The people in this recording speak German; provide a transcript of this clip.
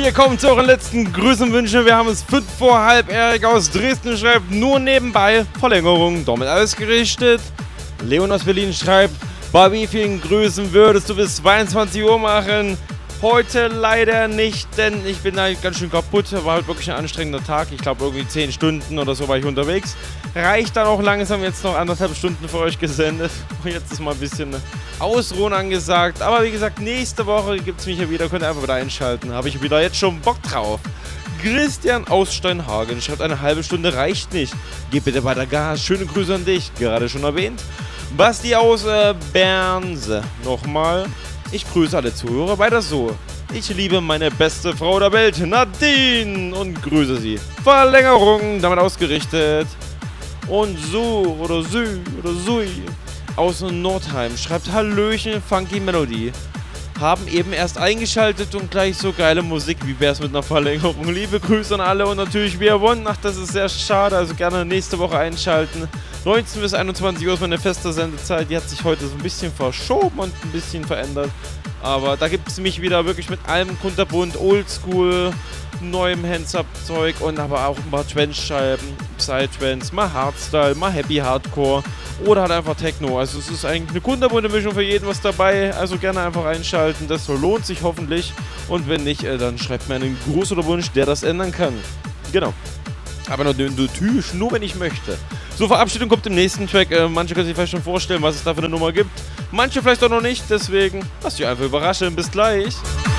wir kommen zu euren letzten Grüßen und Wünschen. Wir haben es 5 vor halb. Erik aus Dresden schreibt nur nebenbei Verlängerung, damit alles gerichtet. Leon aus Berlin schreibt, bei wie vielen Grüßen würdest du bis 22 Uhr machen? Heute leider nicht, denn ich bin halt ganz schön kaputt. War halt wirklich ein anstrengender Tag. Ich glaube irgendwie 10 Stunden oder so war ich unterwegs. Reicht dann auch langsam, jetzt noch 1,5 Stunden für euch gesendet. Und jetzt ist mal ein bisschen Ausruhen angesagt. Aber wie gesagt, nächste Woche gibt es mich hier wieder. Könnt ihr einfach wieder einschalten. Habe ich wieder jetzt schon Bock drauf. Christian aus Steinhagen schreibt, eine halbe Stunde reicht nicht. Gib bitte weiter Gas. Schöne Grüße an dich. Gerade schon erwähnt. Basti aus Bernse. Nochmal. Ich grüße alle Zuhörer weiter so. Ich liebe meine beste Frau der Welt, Nadine, und grüße sie. Verlängerung, damit ausgerichtet. Und so oder Sü oder Sui aus Nordheim schreibt Hallöchen, Funky Melody. Haben eben erst eingeschaltet und gleich so geile Musik. Wie wär's mit einer Verlängerung? Liebe Grüße an alle und natürlich wir wollen. Ach, das ist sehr schade, also gerne nächste Woche einschalten. 19 bis 21 Uhr ist meine feste Sendezeit. Die hat sich heute so ein bisschen verschoben und ein bisschen verändert. Aber da gibt es mich wieder wirklich mit allem kunterbunt, Oldschool, neuem Hands-Up-Zeug und aber auch ein paar Trance-Scheiben, Psytrance, mal Hardstyle, mal Happy Hardcore oder halt einfach Techno. Also es ist eigentlich eine kunterbunte Mischung für jeden was dabei. Also gerne einfach einschalten, das lohnt sich hoffentlich. Und wenn nicht, dann schreibt mir einen Gruß oder Wunsch, der das ändern kann. Genau. Aber natürlich nur, wenn ich möchte. So, Verabschiedung kommt im nächsten Track. Manche können sich vielleicht schon vorstellen, was es da für eine Nummer gibt. Manche vielleicht auch noch nicht. Deswegen lasst euch einfach überraschen. Bis gleich.